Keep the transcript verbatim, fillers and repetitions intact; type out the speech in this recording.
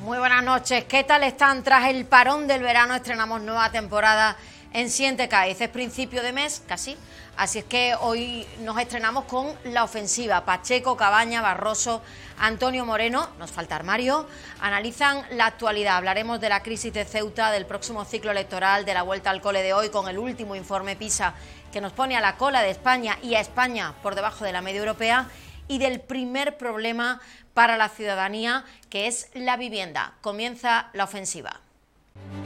Muy buenas noches. ¿Qué tal están? Tras el parón del verano estrenamos nueva temporada en Siente Cádiz. Es principio de mes, casi. Así es que hoy nos estrenamos con La Ofensiva. Pacheco, Cabaña, Barroso, Antonio Moreno, nos falta Armario, analizan la actualidad. Hablaremos de la crisis de Ceuta, del próximo ciclo electoral, de la vuelta al cole de hoy con el último informe PISA que nos pone a la cola de España y a España por debajo de la media europea, y del primer problema para la ciudadanía, que es la vivienda. Comienza La Ofensiva.